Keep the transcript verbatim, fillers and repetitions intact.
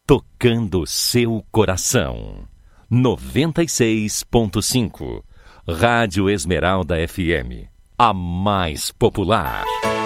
tocando seu coração. noventa e seis ponto cinco. Rádio Esmeralda F M, a mais popular.